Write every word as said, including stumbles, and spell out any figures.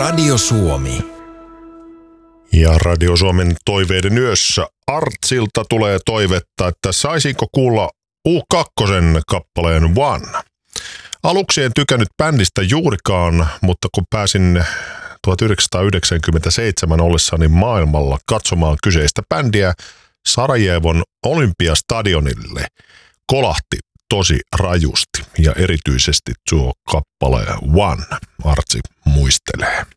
Radio Suomi. Ja Radio Suomen toiveiden yössä Artsilta tulee toivetta, että saisinko kuulla U kaksi kappaleen One. Aluksi en tykännyt bändistä juurikaan, mutta kun pääsin tuhatyhdeksänsataayhdeksänkymmentäseitsemän ollessani maailmalla katsomaan kyseistä bändiä Sarajevon Olympiastadionille, kolahti tosi rajusti ja erityisesti tuo kappale One, Artsi muistelee.